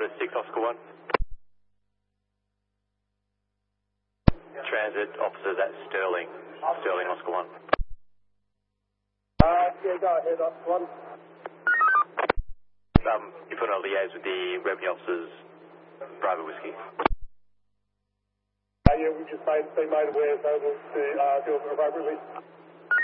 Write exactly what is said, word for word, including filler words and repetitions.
Delta six, Oscar one. Transit officers at Sterling. Sterling, Oscar one. Uh, yeah, go ahead, Oscar one. Um, you put on a liaise with the revenue officers, Bravo Whiskey. Uh, yeah, we just made, been made aware, so we'll uh, deal with it appropriately.